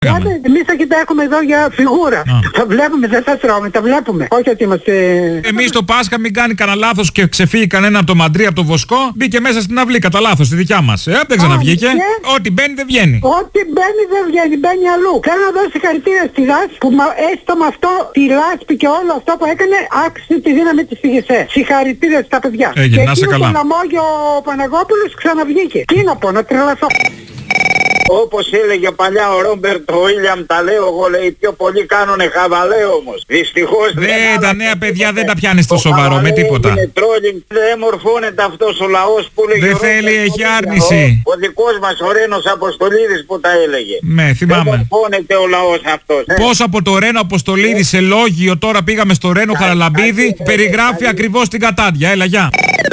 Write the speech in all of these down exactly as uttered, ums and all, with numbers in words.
Εμείς τα κοιτά έχουμε εδώ για φιγούρα. Α. Τα βλέπουμε, δεν θα τρώμε, τα βλέπουμε. Όχι ότι είμαστε... Εμείς το Πάσχα μην κάνει κανένα λάθος και ξεφύγει κανένα από το μαντρί, από το βοσκό, μπήκε μέσα στην αυλή, κατά λάθος, στη δικιά μας. Ε, δεν ξαναβγήκε. Και... Ό,τι μπαίνει δεν βγαίνει. Ό,τι μπαίνει δεν βγαίνει, μπαίνει αλλού. Θέλω να δώσω συγχαρητήρια στη ΛΑΣ που έστω με αυτό τη λάσπη και όλο αυτό που έκανε άξιζε τη δύναμη της ΦΙΓΕΣΕ. Συγχαρητήρια στα παιδιά. Έγινε, να σε καλά. Και το λαμόγιο ο Παναγόπουλος ξαναβγήκε. Τι να πω, να τρελαθώ. Όπως έλεγε παλιά ο Ρόμπερτ ο Βίλιαμ, τα λέω εγώ, λέει, πιο πολύ κάνουνε χαβαλέ όμως. Δυστυχώς δεν... Ναι, τα νέα παιδιά δεν τα πιάνει στο σοβαρό με τίποτα. Είναι τρόλινγκ, δεν μορφώνεται αυτός ο λαός που λέγει. Δεν θέλει, έχει άρνηση. Ο, ο δικός μας ο Ρένος Αποστολίδης που τα έλεγε. Ναι, θυμάμαι. Δεν μορφώνεται ο λαός αυτός. Ε. Πώς από το Ρένο Αποστολίδη σε λόγιο, τώρα πήγαμε στο Ρένο Χαραλαμπίδη, περιγράφει ακριβώς την κατάντια. Έλα, γεια.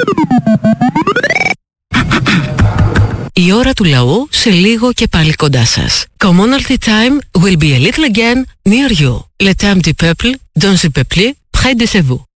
Η ώρα του λαού σε λίγο και πάλι κοντά σας. Commonalty time will be a little again near you. Le temps du peuple, dans le peuple, près de chez vous.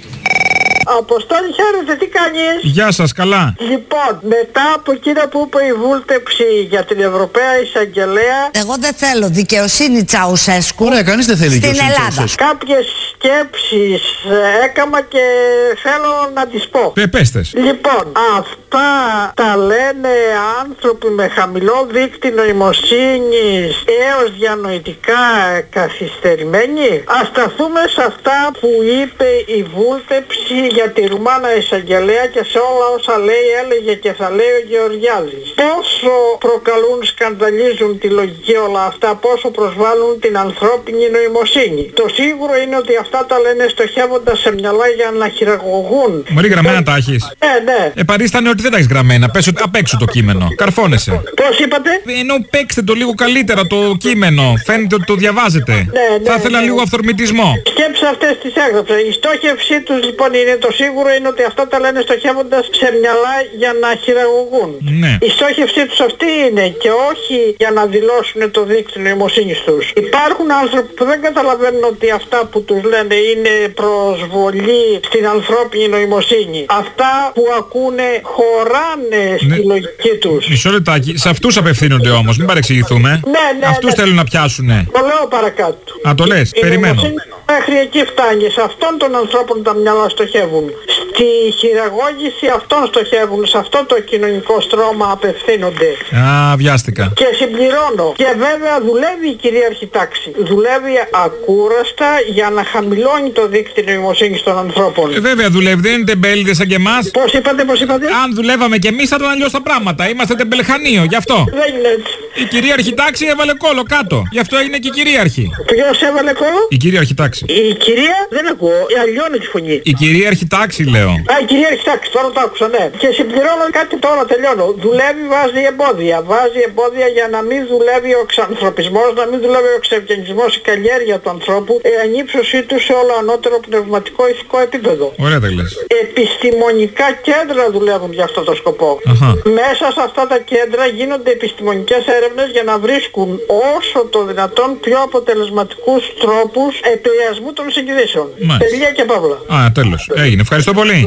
Αποστόλη, χαίρετε, τι κάνεις? Γεια σας, καλά. Λοιπόν, μετά από εκείνα που είπε η βούλτεψη για την Ευρωπαία Εισαγγελέα... Εγώ δεν θέλω δικαιοσύνη Τσαουσέσκου. Ωραία, κανείς δεν θέλει δικαιοσύνη Τσαουσέσκου. Κάποιες σκέψεις έκαμα και θέλω να τις πω. Ε, πέστες. Λοιπόν, αυτά τα λένε άνθρωποι με χαμηλό δείκτη νοημοσύνης έως διανοητικά καθυστερημένοι. Ας σταθούμε σε αυτά που είπε η βούλτεψη για τη Ρουμάνα Εισαγγελέα και σε όλα όσα λέει, έλεγε και θα λέει ο Γεωργιάδης. Πόσο προκαλούν, σκανδαλίζουν τη λογική όλα αυτά, πόσο προσβάλλουν την ανθρώπινη νοημοσύνη. Το σίγουρο είναι ότι αυτά τα λένε στοχεύοντας σε μυαλά για να χειραγωγούν. Μωρή, γραμμένα τα έχεις? Ναι, ναι. Επαρίστανε ότι δεν τα έχεις γραμμένα. Πες ότι απ' έξω το κείμενο. Καρφώνεσαι. Πώς είπατε? Ενώ παίξτε το λίγο καλύτερα το κείμενο. Φαίνεται ότι το διαβάζετε. Ναι, ναι, θα ήθελα ναι. λίγο αυθορμητισμό. Σκέψεις αυτές τις έγραψα. Η στόχευσή τους λοιπόν είναι, το σίγουρο είναι ότι αυτά τα λένε στοχεύοντας σε μυαλά για να χειραγωγούν. Ναι. Η στόχευσή τους αυτή είναι και όχι για να δηλώσουν το δίκτυο νοημοσύνης τους. Υπάρχουν άνθρωποι που δεν καταλαβαίνουν ότι αυτά που τους λένε είναι προσβολή στην ανθρώπινη νοημοσύνη. Αυτά που ακούνε χωράνε στη ναι. λογική τους. Μισό λεπτάκι. Σε αυτούς απευθύνονται όμως, μην παρεξηγηθούμε. Ναι, ναι, αυτούς ναι. θέλουν να πιάσουνε. Το λέω παρακάτω. Α, το λες. Η Περιμένω. Μέχρι εκεί φτάνει. Σε αυτόν τον ανθρώπων τα μυαλά στοχεύουν. Στη χειραγώγηση αυτών στοχεύουν. Σε αυτό το κοινωνικό στρώμα απευθύνονται. Α, βιάστηκα. Και συμπληρώνω. Και βέβαια δουλεύει η κυρίαρχη τάξη. Δουλεύει ακούραστα για να χαμηλώνει το δίκτυο νοημοσύνης των ανθρώπων. Ε, βέβαια δουλεύει. Δεν είναι τεμπέληδες σαν και εμάς. Πώς είπατε, πώς είπατε? Αν δουλεύαμε κι εμείς θα ήταν αλλιώς τα πράγματα. Είμαστε τεμπελχανίο, γι' αυτό. Δεν είναι έτσι. Η κυρίαρχη τάξη έβαλε κόλλο κάτω. Γι' αυτό είναι και η κυρίαρχη. Ποιος έβαλε κόλλο? Η κυρίαρχη τάξη. Η κυρία δεν ακούω. Αλλιώνει τη φωνή. Η κυρίαρχη τάξη λέω. Α, η κυρίαρχη τάξη. Τώρα το άκουσα, ναι. Και συμπληρώνω κάτι τώρα, τελειώνω. Δουλεύει, βάζει εμπόδια. Βάζει εμπόδια για να μην δουλεύει ο εξανθρωπισμός, να μην δουλεύει ο εξευγενισμός, η καλλιέργεια του ανθρώπου, η ανύψωσή του σε όλο ανώτερο πνευματικό ηθικό επίπεδο. Ωραία τα λες. Επιστημονικά κέντρα δουλεύουν για αυτό το σκοπό. Αχα. Μέσα σε αυτά τα κέντρα γίνονται επιστημονικές έρευνες για να βρίσκουν όσο το δυνατόν πιο αποτελεσματικούς τρόπους επηρεασμού των συγκρίσεων. Τελεία και παύλα. Α, τέλος. Έγινε. Ευχαριστώ πολύ.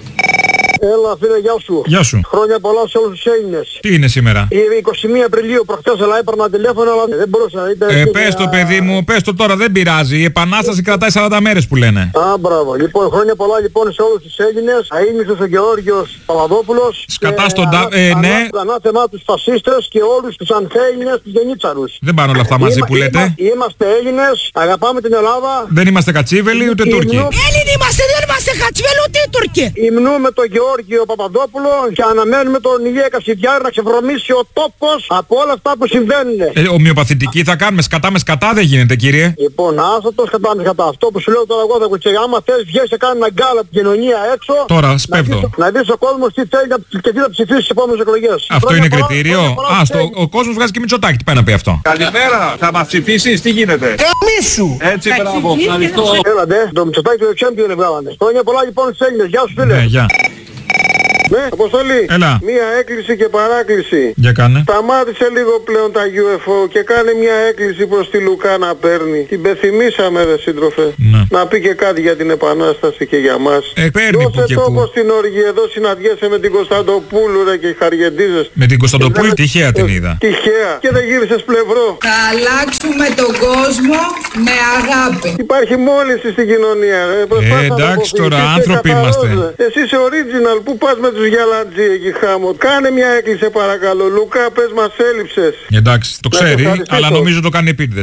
Έλα φίλε, γεια σου. Γεια σου. Χρόνια πολλά σε όλους τους Έλληνες. Τι είναι σήμερα? Η εικοστή πρώτη Απριλίου προχτές, αλλά έπαιρνα τηλέφωνο, αλλά δεν μπορούσα να ήταν... Ε, πες το παιδί μου, πες το τώρα, δεν πειράζει. Η επανάσταση κρατάει σαράντα μέρες που λένε. Α, μπράβο. Λοιπόν, χρόνια πολλά λοιπόν σε όλους τους Έλληνες. Αείμνηστος ο Γεώργιος Παπαδόπουλος. Σκατά στον τα... Ε, ναι. Ανάθεμα τους φασίστες και όλους τους ανθέλληνες, τους γενίτσαρους. Δεν πάνε όλα αυτά μαζί Είμα, που λέτε. Είμα, είμαστε Έλληνες, αγαπάμε την Ελλάδα. Δεν είμαστε κατσίβελοι ούτε Τούρκοι. Έλληνοι είμαστε, δεν είμαστε κατσίβελοι ούτε Τούρκοι. Υμνούμε τον Γεώργιο Παπαδόπουλο και αναμένουμε τον Ηλία Καψιδιάρη να ξεβρωμίσει ο τόπος από όλα αυτά που συμβαίνουν. Ε, ομοιοπαθητική θα κάνουμε, σκατά με σκατά δεν γίνεται κύριε. Λοιπόν, άστα το σκατά με σκατά. Αυτό που σου λέω τώρα εγώ θα κουτσέ. Άμα θες βγες και κάνει ένα γκάλα από την κοινωνία έξω. Τώρα σπέβδω. Να, να δεις ο κόσμος τι θέλει και τι θα ψηφίσει στις επόμενες εκλογές. Αυτό Χρόνια είναι πολλά, κριτήριο. Α, στο, ο κόσμος βγάζει και Μητσοτάκη. Τι πάει να πει αυτό? Καλημέρα, θα μας ψηφίσεις, τι γίνεται? Καμίσου! Έτσι, μπράβο, ευχαριστώ. Έλατε, το Μητσοτάκη το Εξέμπιο βγάλανε. Χρόνια πολλά λοιπόν στους Έλληνες. Γεια σου φίλε. Ναι, γεια. Ναι, Αποστολή. Έλα. Μία έκκληση και παράκληση. Για κάνε. Σταμάτησε λίγο πλέον τα γιου εφ ο και κάνε μια έκκληση προς τη Λουκά να παίρνει. Την πεθυμίσαμε, ρε σύντροφε. Ναι. Να πει και κάτι για την Επανάσταση και για μας. Ε, παίρνει που Δώσε και τόπο που. στην οργή. Εδώ συναντιέσαι με την Κωνσταντοπούλου, ρε, και χαριεντίζες. Με την Κωνσταντοπούλου τυχαία την είδα. Τυχαία. Και δεν γύρισες πλευρό. Θα αλλάξουμε τον κόσμο με αγάπη. Υπάρχει μόλυνση στην κοινωνία, ρε. Προσπάθα Ε, να εντάξει αποφύγεις τώρα, και άνθρωποι είμαστε. καθαρός, ρε. Εσύ είσαι original. Πού πας με τους γιαλαντζί εκεί χάμω. Κάνε μια έκκληση παρακαλώ. Λουκά, πες μας έλειψες. Εντάξει, το Να ξέρει, σε ευχαριστήσω. αλλά νομίζω το κάνει επίτηδες.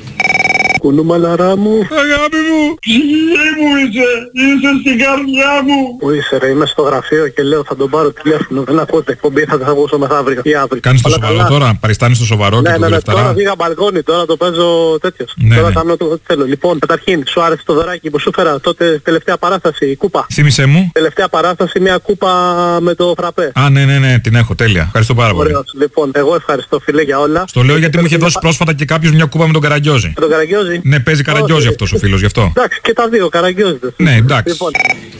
Κουνούμαλαρά μου. Αγάπη μου. Ψυχή μου είσαι. Είσαι στην καρδιά μου. Πού είσαι, ρε? Είμαι στο γραφείο και λέω θα τον πάρω τηλέφωνο. Δεν ακούω την εκπομπή, θα τα ακούσω μεθαύριο ή αύριο. Κάνεις το Όλα σοβαρό καλά. τώρα, παριστάνεις το σοβαρό Ναι, και το ναι, ναι, δουλευταρά. τώρα βγήκα μπαλκόνι, τώρα το παίζω τέτοιος. Ναι, Τώρα ναι. κάνω το ό,τι θέλω. Λοιπόν, καταρχήν, σου άρεσε το δωράκι που σου φέρα τότε τελευταία παράσταση, η κούπα. Θύμησέ μου. Τελευταία παράσταση, μια κούπα με το φραπέ. Α, ναι, ναι, ναι, την έχω, τέλεια. Ευχαριστώ πάρα πολύ. Ωραίος. Λοιπόν, εγώ ευχαριστώ φίλε για όλα. Στο λέω γιατί μου είχε δώσει πρόσφατα και κάποιος μια κούπα με τον Καραγκιόζη. Με τον Καραγκιόζη. Ναι, παίζει Καραγκιόζη Όχι. αυτός ο φίλος, γι' αυτό. Εντάξει, και τα δύο, Καραγκιόζητες. Ναι, εντάξει. Λοιπόν,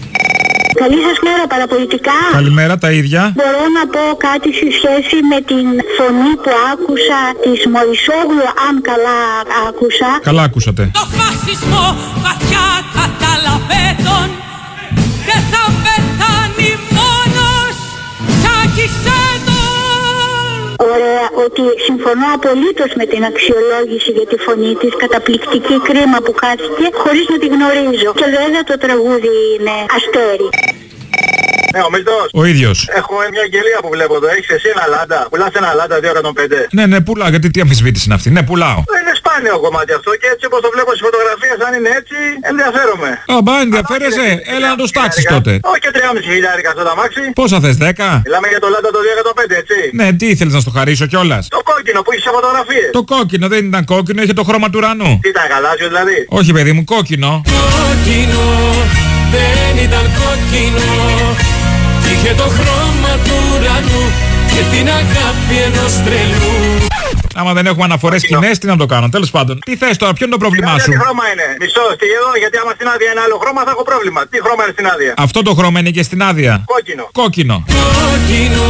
Καλή σας μέρα, παραπολιτικά. Καλημέρα, τα ίδια. Μπορώ να πω κάτι σε σχέση με την φωνή που άκουσα της Μωυσόγλου, αν καλά άκουσα. Καλά ακούσατε. Το φασισμό βαθιά καταλαβαίνουν και θα πεθάνει μόνος, τσάκισε τον. Ωραία, ότι συμφωνώ απολύτως με την αξιολόγηση για τη φωνή της, καταπληκτική, κρίμα που χάθηκε χωρίς να τη γνωρίζω. Και βέβαια το τραγούδι είναι αστέρι. Ναι, ο Μισθός. Ο ίδιος. Έχω μια αγγελία που βλέπω εδώ. Έχεις εσύ ένα λάντα. Πουλάς ένα λάντα δύο εκατόν πέντε. Ναι, ναι, πουλάω. Γιατί τι αμφισβήτηση είναι αυτή. Ναι, πουλάω. Είναι σπάνιο κομμάτι αυτό και έτσι όπως το βλέπω στις φωτογραφίες, αν είναι έτσι, ενδιαφέρομαι. Α, μπα, ενδιαφέρεσαι. Έλα να το στάξεις τότε. Όχι και τρία και μισό χιλιάρικα αυτό το αμάξι. Πόσα θες, δέκα. Μιλάμε για το λάντα το δύο εκατόν πέντε, έτσι. Ναι, τι ήθελες να στο χαρίσω κιόλας. Το κόκκινο που έχει σε φωτογραφίες. Το κόκκινο δεν ήταν κόκκινο, είχε το χρώμα του ουρανού. Τι ήταν, γαλάζιο δηλαδή. Όχι, παιδί μου, κόκκινο. Κόκκινο, δεν ήταν κόκκινο. Είχε το χρώμα του ουρανού και την αγάπη ενός τρελού. Άμα δεν έχουμε αναφορές κοινές, τι να το κάνω. Τέλος πάντων. Τι θες τώρα, ποιο είναι το πρόβλημά σου. Τι χρώμα είναι. Μισό, τι εδώ, γιατί άμα στην άδεια είναι άλλο χρώμα θα έχω πρόβλημα. Τι χρώμα είναι στην άδεια. Αυτό το χρώμα είναι και στην άδεια. Κόκκινο. Κόκκινο. Κόκκινο.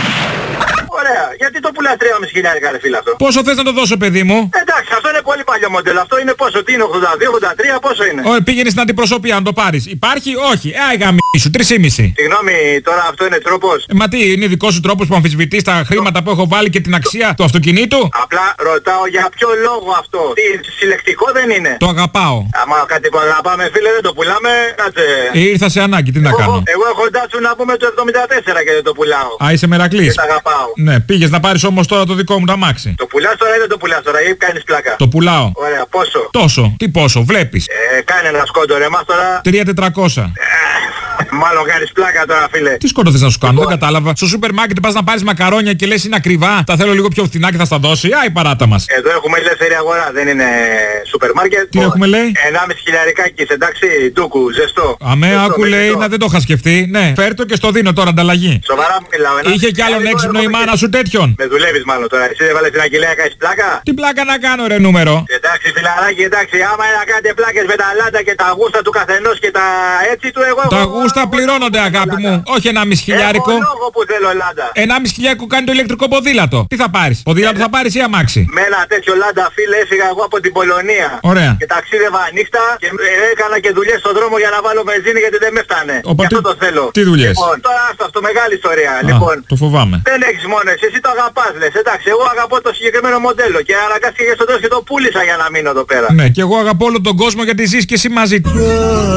Ωραία. Γιατί το πουλάς τρία και μισό χιλιάρικα ρε φίλε αυτό. Πόσο θες να το δώσω, παιδί μου. Εντάξει, αυτό είναι πολύ παλιό μοντέλο. Αυτό είναι πόσο, τι είναι, ογδόντα δύο, ογδόντα τρία, πόσο είναι. Ω, πήγαινε στην αντιπροσωπεία να το πάρεις. Υπάρχει, όχι. Ε, γαμίσου, τρεις και μισό. Συγγνώμη, τώρα αυτό είναι τρόπος. Ε, μα τι, είναι δικός σου τρόπος που αμφισβητείς τα χρήματα που έχω βάλει και την αξία του αυτοκινήτου. Απλά ρωτάω για ποιο λόγο αυτό. Τι, συλλεκτικό δεν είναι. Το αγαπάω. Άμα κάτι που αγαπάμε φίλε δεν το πουλάμε, κάτσε. Ε, ήρθα σε ανάγκη, τι να Εγώ, κάνω. εγώ έχω ντάτσου να πούμε το εβδομήντα τέσσερα και δεν το πουλάω. Α, είσαι μερακλής. Και τα αγαπάω. Ναι, πήγες να πάρεις όμως τώρα το δικό μου το αμάξι. Το πουλάς τώρα ή δεν το πουλάς τώρα ή κάνεις πλάκα. Το πουλάω. Ωραία, πόσο. Τόσο. Τι πόσο, βλέπεις. Ε, κάνε ένα σκόντο ρε, εμάς τώρα. τρία χιλιάδες τετρακόσια. Μάλλον κάνεις πλάκα τώρα φίλε. Τι σκότω θες να σου κάνω, δεν κατάλαβα. Στο σούπερ μάρκετ πας να πάρεις μακαρόνια και λες είναι ακριβά. Τα θέλω λίγο πιο φθηνά και θα στα δώσει. Α, η παράτα μας. Εδώ έχουμε ελεύθερη αγορά, δεν είναι σούπερ μάρκετ. Τι έχουμε λέει. ενάμιση χιλιαρικάκης, εντάξει, ντούκου, ζεστό. Αμέ, Ζεστό, άκου με λέει ζεστό. να δεν το είχα σκεφτεί. Ναι, φέρτο και στο δίνω τώρα ανταλλαγή. Σοβαρά μου μιλάω. ενάμιση Είχε κι άλλον χιλιάρικο, έξυπνο η έρχομαι μάνα και- σου τέτοιον. Με δουλεύεις μάλλον τώρα. Εσύ έβαλες την αγγελία, κάνεις πλάκα. Τι πλάκα να κάνω ρε νούμερο. Εντάξει φιλαράκι, εντάξει, άμα είναι να κάνετε πλάκες με τα λάντα και τα γούστα του καθενός και τα έτσι του εγώ... Τα εγώ- γούστα εγώ- πληρώνονται αγάπη μου. Όχι ένα μισή χιλιάρικο. Έχω λόγο που θέλω λάντα. Ένα μισή χιλιάρικο κάνει το ηλεκτρικό ποδήλατο. Τι θα πάρεις. Ποδήλατο θα πάρεις ή αμάξι. Με ένα τέτοιο λάντα φίλε έφυγα εγώ από την Πολωνία. Ωραία. Και ταξίδευα νύχτα και ε, έκανα και δουλειές στον δρόμο για να βάλω βενζίνη γιατί δεν με φτάνε. Οπα, Γι' αυτό τι- το θέλω. τι δουλειές? Λοιπόν, τώρα άστα αυτό μεγάλη ιστορία. Α, Λοιπόν, το φοβάμαι. δεν έχεις μόνο εσύ, εσύ το αγαπάς λες. Εντάξει, εγώ αγαπώ το συγκεκριμένο μοντέλο και αναγκάστηκε στο τέλος και το πούλησα για να μείνω εδώ πέρα. Ναι, και εγώ αγαπώ όλο τον κόσμο γιατί ζεις και εσύ μαζί του.